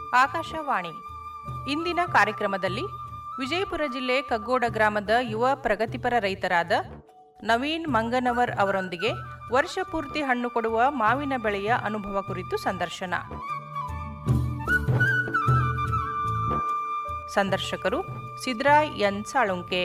ಆಕಾಶವಾಣಿ. ಇಂದಿನ ಕಾರ್ಯಕ್ರಮದಲ್ಲಿ ವಿಜಯಪುರ ಜಿಲ್ಲೆ ಕಗ್ಗೋಡ ಗ್ರಾಮದ ಯುವ ಪ್ರಗತಿಪರ ರೈತರಾದ ನವೀನ್ ಮಂಗನವರ್ ಅವರೊಂದಿಗೆ ವರ್ಷ ಪೂರ್ತಿ ಹಣ್ಣು ಕೊಡುವ ಮಾವಿನ ಬೆಳೆಯ ಅನುಭವ ಕುರಿತು ಸಂದರ್ಶನ. ಸಂದರ್ಶಕರು ಸಿದ್ರಾಯ್ ಎನ್ ಸಾಳುಂಕೆ.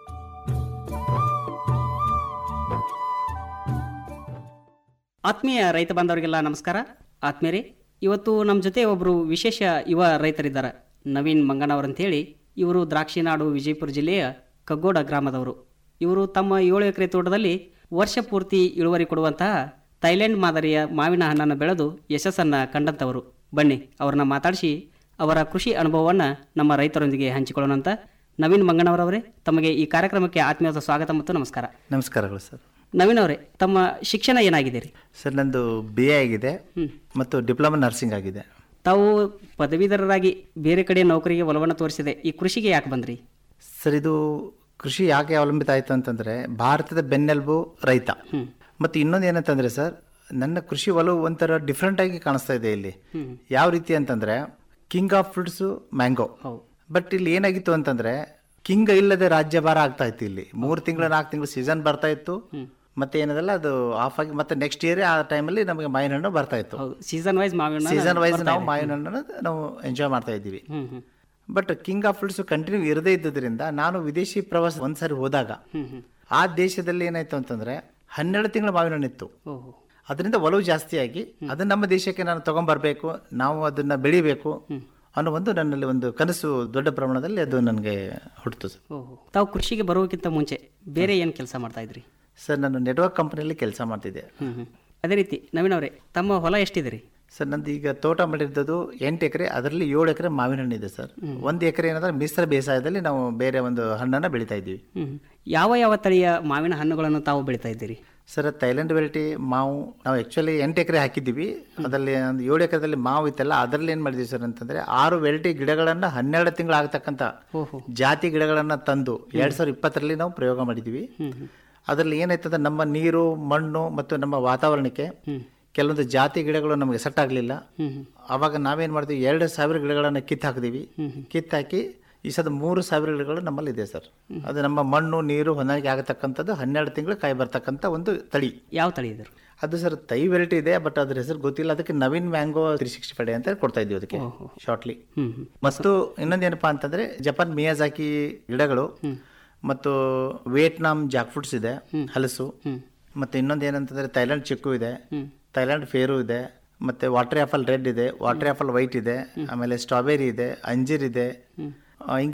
ಆತ್ಮೀಯ ರೈತ ಬಾಂಧವರಿಗೆಲ್ಲ ನಮಸ್ಕಾರ. ಆತ್ಮೀಯರೇ, ಇವತ್ತು ನಮ್ಮ ಜೊತೆ ಒಬ್ಬರು ವಿಶೇಷ ಯುವ ರೈತರಿದ್ದಾರೆ, ನವೀನ್ ಮಂಗನವರ್ ಅಂತೇಳಿ. ಇವರು ದ್ರಾಕ್ಷಿನಾಡು ವಿಜಯಪುರ ಜಿಲ್ಲೆಯ ಕಗ್ಗೋಡ ಗ್ರಾಮದವರು. ಇವರು ತಮ್ಮ 7 ಎಕರೆ ತೋಟದಲ್ಲಿ ವರ್ಷ ಪೂರ್ತಿ ಇಳುವರಿ ಕೊಡುವಂತಹ ಥೈಲ್ಯಾಂಡ್ ಮಾದರಿಯ ಮಾವಿನ ಹಣ್ಣನ್ನು ಬೆಳೆದು ಯಶಸ್ಸನ್ನು ಕಂಡಂಥವರು. ಬನ್ನಿ ಅವ್ರನ್ನ ಮಾತಾಡಿಸಿ ಅವರ ಕೃಷಿ ಅನುಭವವನ್ನು ನಮ್ಮ ರೈತರೊಂದಿಗೆ ಹಂಚಿಕೊಳ್ಳೋಣಂತ. ನವೀನ್ ಮಂಗನವರವರೇ, ತಮಗೆ ಈ ಕಾರ್ಯಕ್ರಮಕ್ಕೆ ಆತ್ಮೀಯವಾದ ಸ್ವಾಗತ ಮತ್ತು ನಮಸ್ಕಾರ. ನಮಸ್ಕಾರಗಳು ಸರ್. ನವೀನ್ ಅವರೇ, ತಮ್ಮ ಶಿಕ್ಷಣ ಏನಾಗಿದೆ ರೀ? ಸರ್, ನಂದು BA ಆಗಿದೆ ಮತ್ತು ಡಿಪ್ಲೊಮಾ ನರ್ಸಿಂಗ್ ಆಗಿದೆ. ತಾವು ಪದವೀಧರರಾಗಿ ಬೇರೆ ಕಡೆ ನೌಕರಿಗೆ ಒಲವನ್ನು ತೋರಿಸಿದೆ, ಈ ಕೃಷಿಗೆ ಯಾಕೆ ಬಂದ್ರಿ? ಸರ್, ಇದು ಕೃಷಿ ಯಾಕೆ ಅವಲಂಬಿತ ಆಯಿತು ಅಂತಂದರೆ, ಭಾರತದ ಬೆನ್ನೆಲುಬು ರೈತ. ಮತ್ತು ಇನ್ನೊಂದು ಏನಂತಂದರೆ ಸರ್, ನನ್ನ ಕೃಷಿ ಒಲವು ಒಂಥರ ಡಿಫ್ರೆಂಟ್ ಆಗಿ ಕಾಣಿಸ್ತಾ ಇದೆ ಇಲ್ಲಿ. ಯಾವ ರೀತಿ ಅಂತಂದರೆ, king of fruits mango. But ಇಲ್ಲಿ ಏನಾಗಿತ್ತು ಅಂತಂದರೆ, ಕಿಂಗ್ ಇಲ್ಲದೆ ರಾಜ್ಯಭಾರ ಆಗ್ತಾ ಇತ್ತು. ಇಲ್ಲಿ 3 ತಿಂಗಳು 4 ತಿಂಗಳು ಸೀಸನ್ ಬರ್ತಾ ಇತ್ತು, ಮತ್ತೆ ಏನದಲ್ಲ ಅದು ಆಫ್ ಆಗಿ ಮತ್ತೆ ನೆಕ್ಸ್ಟ್ ಇಯರ್ ಆ ಟೈಮಲ್ಲಿ ನಮಗೆ ಮಾವಿನ ಹಣ್ಣು ಬರ್ತಾ ಇತ್ತು. ಸೀಸನ್ ವೈಸ್ ನಾವು ಮಾವಿನ ಹಣ್ಣನ್ನು ನಾವು ಎಂಜಾಯ್ ಮಾಡ್ತಾ ಇದ್ದೀವಿ. But king of fruits continue ಇರದೇ ಇದ್ದದ್ರಿಂದ ನಾನು ವಿದೇಶಿ ಪ್ರವಾಸ ಒಂದ್ಸರಿ ಹೋದಾಗ ಆ ದೇಶದಲ್ಲಿ ಏನಾಯ್ತು ಅಂತಂದ್ರೆ 12 ತಿಂಗಳು ಮಾವಿನ ಹಣ್ಣಿತ್ತು. ಅದರಿಂದ ಒಲವು ಜಾಸ್ತಿಯಾಗಿ ಅದನ್ನ ನಮ್ಮ ದೇಶಕ್ಕೆ ನಾನು ತಗೊಂಡ್ಬರ್ಬೇಕು, ನಾವು ಅದನ್ನ ಬೆಳಿಬೇಕು ಅನ್ನೋ ಒಂದು ನನ್ನಲ್ಲಿ ಒಂದು ಕನಸು ದೊಡ್ಡ ಪ್ರಮಾಣದಲ್ಲಿ ಅದು ನನಗೆ ಹುಟ್ಟಿತು ಸರ್. ತಾವು ಕೃಷಿಗೆ ಬರೋಕ್ಕಿಂತ ಮುಂಚೆ ಬೇರೆ ಏನು ಕೆಲಸ ಮಾಡ್ತಾ ಇದ್ರಿ? ಸರ್, ನಾನು ನೆಟ್ವರ್ಕ್ ಕಂಪನಿಯಲ್ಲಿ ಕೆಲಸ ಮಾಡ್ತಿದ್ದೆ. ಅದೇ ರೀತಿ ನವೀನ್ ಅವರೇ, ತಮ್ಮ ಹೊಲ ಎಷ್ಟಿದೆ ರೀ? ಸರ್, ನಂದು ಈಗ ತೋಟ ಮಾಡಿರೋದು 8 ಎಕರೆ, ಅದರಲ್ಲಿ 7 ಎಕರೆ ಮಾವಿನ ಹಣ್ಣಿದೆ ಸರ್. 1 ಎಕರೆ ಏನಂದ್ರೆ ಮಿಶ್ರ ಬೇಸಾಯದಲ್ಲಿ ನಾವು ಬೇರೆ ಒಂದು ಹಣ್ಣನ್ನು ಬೆಳೀತಾ ಇದ್ದೀವಿ. ಯಾವ ಯಾವ ತಳಿಯ ಮಾವಿನ ಹಣ್ಣುಗಳನ್ನು ತಾವು ಬೆಳೀತಾ ಇದ್ದೀರಿ? ಸರ್, ಥೈಲ್ಯಾಂಡ್ ವೆರೈಟಿ ಮಾವು ನಾವು ಆ್ಯಕ್ಚುಲಿ 8 ಎಕರೆ ಹಾಕಿದ್ದೀವಿ. ಅದರಲ್ಲಿ ಒಂದು 7 ಎಕರೆದಲ್ಲಿ ಮಾವು ಇತ್ತಲ್ಲ, ಅದರಲ್ಲಿ ಏನು ಮಾಡಿದ್ವಿ ಸರ್ ಅಂತಂದರೆ 6 ವೆರೈಟಿ ಗಿಡಗಳನ್ನು 12 ತಿಂಗಳು ಆಗ್ತಕ್ಕಂಥ ಜಾತಿ ಗಿಡಗಳನ್ನು ತಂದು 2020ರಲ್ಲಿ ನಾವು ಪ್ರಯೋಗ ಮಾಡಿದ್ದೀವಿ. ಅದರಲ್ಲಿ ಏನಾಯ್ತಂದ್ರೆ, ನಮ್ಮ ನೀರು, ಮಣ್ಣು ಮತ್ತು ನಮ್ಮ ವಾತಾವರಣಕ್ಕೆ ಕೆಲವೊಂದು ಜಾತಿ ಗಿಡಗಳು ನಮಗೆ ಸೆಟ್ ಆಗಲಿಲ್ಲ. ಆವಾಗ ನಾವೇನು ಮಾಡಿದ್ವಿ, 2,000 ಗಿಡಗಳನ್ನು ಕಿತ್ತಾಕಿದೀವಿ. ಕಿತ್ತಾಕಿ ಈ ಸದ 3,000 ಗಿಡಗಳು ನಮ್ಮಲ್ಲಿ ಇದೆ ಸರ್. ಅದು ನಮ್ಮ ಮಣ್ಣು ನೀರು ಹೊಂದಾಣಿಕೆ ಆಗತಕ್ಕಂಥದ್ದು 12 ತಿಂಗಳು ಕಾಯಿ ಬರ್ತಕ್ಕಂಥ ಒಂದು ತಳಿ. ಯಾವ ತಳಿ ಇದೆ ಅದು ಸರ್? ತೈ ವೆರೈಟಿ ಇದೆ, ಬಟ್ ಅದ್ರ ಹೆಸರು ಗೊತ್ತಿಲ್ಲ. ಅದಕ್ಕೆ ನವೀನ್ ಮ್ಯಾಂಗೋ 365 ಅಂತ ಕೊಡ್ತಾ ಇದ್ದೀವಿ ಅದಕ್ಕೆ ಶಾರ್ಟ್ಲಿ. ಮತ್ತು ಇನ್ನೊಂದೇನಪ್ಪಾ ಅಂತಂದ್ರೆ, ಜಪಾನ್ ಮಿಯಾಜಾಕಿ ಗಿಡಗಳು ಮತ್ತು ವಿಯೆಟ್ನಾಂ ಜಾಕ್ ಫ್ರೂಟ್ಸ್ ಇದೆ, ಹಲಸು. ಮತ್ತೆ ಇನ್ನೊಂದು ಏನಂತಂದ್ರೆ, ಥೈಲ್ಯಾಂಡ್ ಚಿಕ್ಕು ಇದೆ, ಥೈಲ್ಯಾಂಡ್ ಫೇರು ಇದೆ, ಮತ್ತೆ ವಾಟರ್ ಆಪಲ್ ರೆಡ್ ಇದೆ, ವಾಟರ್ ಆಪಲ್ ವೈಟ್ ಇದೆ, ಆಮೇಲೆ ಸ್ಟ್ರಾಬೆರಿ ಇದೆ, ಅಂಜೀರ್ ಇದೆ. ಹಿಂಗೆ